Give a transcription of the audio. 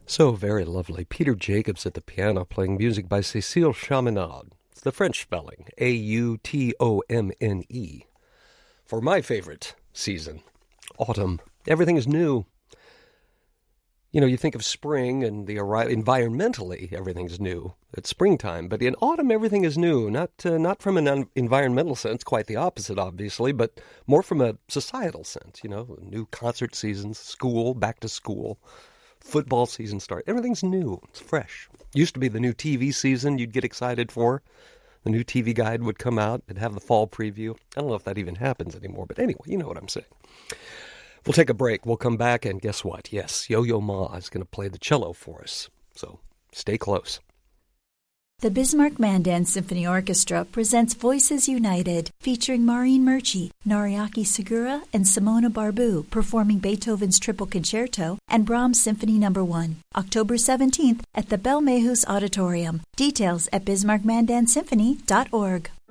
So very lovely. Peter Jacobs at the piano playing music by Cécile Chaminade. It's the French spelling, Automne. For my favorite season, autumn. Everything is new. You know, you think of spring and the environmentally, everything's new. It's springtime, but in autumn, everything is new. Not from an environmental sense, quite the opposite, obviously, but more from a societal sense. You know, new concert seasons, school, back to school. Football season start. Everything's new. It's fresh. Used to be the new TV season you'd get excited for. The new TV guide would come out. It'd have the fall preview. I don't know if that even happens anymore, but anyway, you know what I'm saying. We'll take a break. We'll come back, and guess what? Yes, Yo-Yo Ma is going to play the cello for us. So stay close. The Bismarck Mandan Symphony Orchestra presents Voices United, featuring Maureen Murchie, Noriaki Segura, and Simona Barbu performing Beethoven's Triple Concerto and Brahms Symphony No. 1, October 17th at the Belmehus Auditorium. Details at bismarckmandansymphony.org.